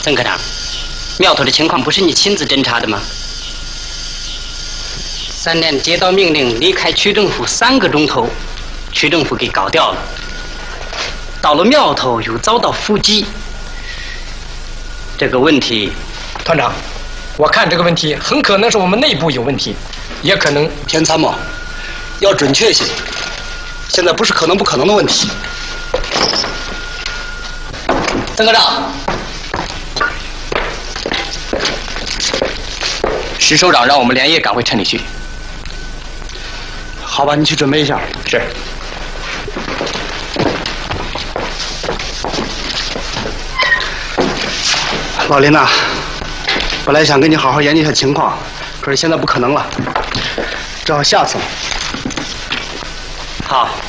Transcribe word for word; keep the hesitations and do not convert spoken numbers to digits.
曾科长，苗头的情况不是你亲自侦查的吗？三连接到命令离开区政府三个钟头，区政府给搞掉了。到了苗头又遭到伏击，这个问题， 团长，我看这个问题很可能是我们内部有问题，也可能田参谋要准确些，现在不是可能不可能的问题。 曾科长， 石首长让我们连夜赶回城里去。 好吧，你去准备一下。 是。 老林呐，本来想跟你好好研究一下情况，可是现在不可能了，只好下次了。 好。